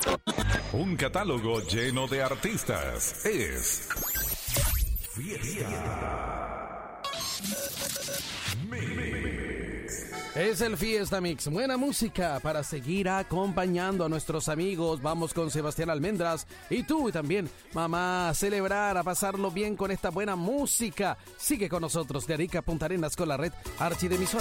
Un catálogo lleno de artistas. Es Fiesta Mix. Es el Fiesta Mix. Buena música para seguir acompañando a nuestros amigos. Vamos con Sebastián Almendras. Y tú también, mamá, a celebrar, a pasarlo bien con esta buena música. Sigue con nosotros de Arica a Punta Arenas con la red Archi de Emisora.